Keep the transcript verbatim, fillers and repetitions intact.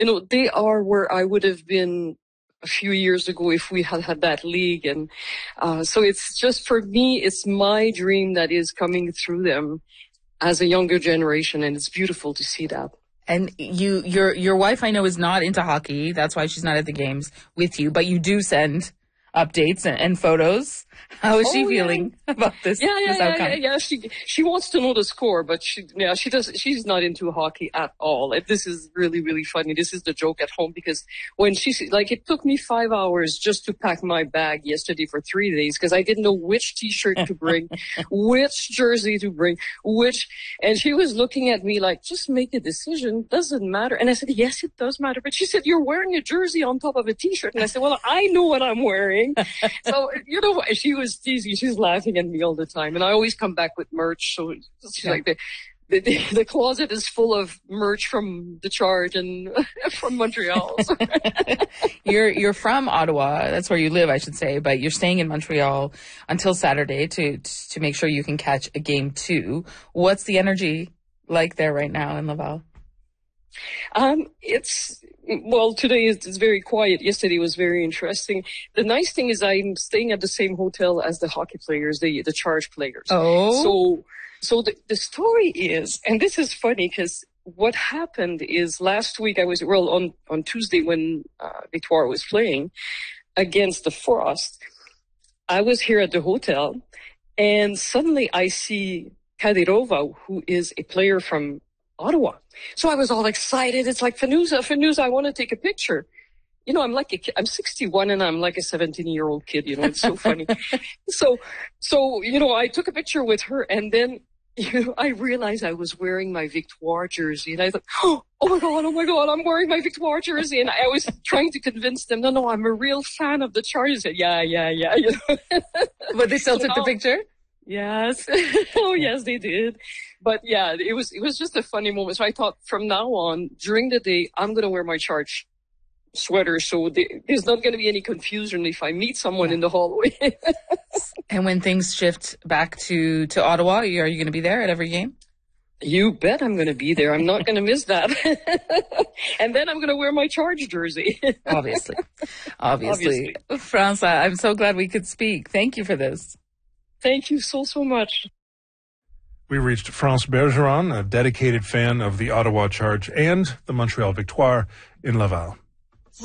you know, they are where I would have been a few years ago if we had had that league. And uh, so it's just, for me, it's my dream that is coming through them as a younger generation, and it's beautiful to see that. And you, your your wife, I know, is not into hockey. That's why she's not at the games with you. But you do send updates and, and photos. How is oh, she feeling yeah. about this? Yeah, yeah, this yeah, outcome? yeah, yeah. She she wants to know the score, but she yeah she does. She's not into hockey at all. And this is really really funny. This is the joke at home, because when she like it took me five hours just to pack my bag yesterday for three days because I didn't know which T-shirt to bring, which jersey to bring, which. And she was looking at me like, just make a decision. Doesn't matter. And I said, yes, it does matter. But she said, you're wearing a jersey on top of a T-shirt. And I said, well, I know what I'm wearing. So you know, she was teasing. She's laughing at me all the time, and I always come back with merch. So she's yeah. like, the, the the closet is full of merch from the Charge and from Montreal. So. you're you're from Ottawa. That's where you live, I should say, but you're staying in Montreal until Saturday to to make sure you can catch a game too. What's the energy like there right now in Laval? Um, it's, well, today is, is very quiet. Yesterday was very interesting. The nice thing is I'm staying at the same hotel as the hockey players, the, the Charge players. Oh. So, so the, the story is, and this is funny because what happened is last week I was, well, on, on Tuesday when, uh, Victoire was playing against the Frost, I was here at the hotel and suddenly I see Kadyrova, who is a player from Ottawa. So I was all excited. It's like, Fanuza, Fanuza, I want to take a picture. You know, I'm like a kid. I'm sixty-one and I'm like a seventeen year old kid. You know, it's so funny. so, so, you know, I took a picture with her and then, you know, I realized I was wearing my Victoire jersey and I thought, oh my God, oh my God, I'm wearing my Victoire jersey. And I was trying to convince them, no, no, I'm a real fan of the Charge. Said, yeah, yeah, yeah. You know? But they still so took now, the picture? Yes. Oh, yes, they did. But yeah, it was, it was just a funny moment. So I thought from now on, during the day, I'm going to wear my Charge sweater. So they, there's not going to be any confusion if I meet someone yeah. in the hallway. And when things shift back to, to Ottawa, are you going to be there at every game? You bet I'm going to be there. I'm not going to miss that. And then I'm going to wear my Charge jersey. Obviously. Obviously. Obviously. France, I'm so glad we could speak. Thank you for this. Thank you so, so much. We reached France Bergeron, a dedicated fan of the Ottawa Charge and the Montreal Victoire in Laval.